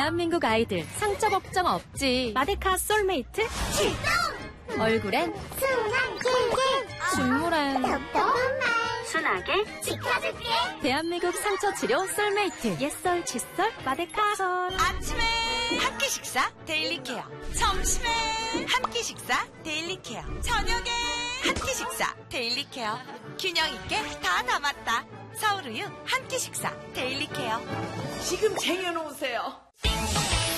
대한민국 아이들 상처 걱정 없지. 마데카 솔메이트 출동! 얼굴엔 순한 길게 식물엔 똑똑한 말 순하게 지켜줄게. 대한민국 상처 치료 솔메이트 옛설 칫솔 마데카 솔. 아침에 한 끼 식사 데일리 케어, 점심에 한 끼 식사 데일리 케어, 저녁에 한 끼 식사 데일리 케어. 균형 있게 다 담았다. 서울우유 한 끼 식사 데일리 케어. 지금 쟁여놓으세요.